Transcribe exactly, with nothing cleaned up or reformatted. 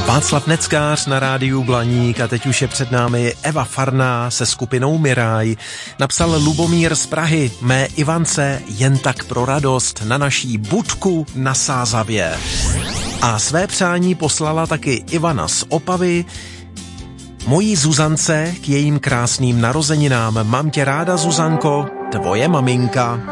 Václav Neckář na rádiu Blaník a teď už je před námi Eva Farná se skupinou Miraj. Napsal Lubomír z Prahy: mé Ivance jen tak pro radost na naší budku na Sázavě. A své přání poslala taky Ivana z Opavy. Mojí Zuzance k jejím krásným narozeninám. Mám tě ráda, Zuzanko, tvoje maminka.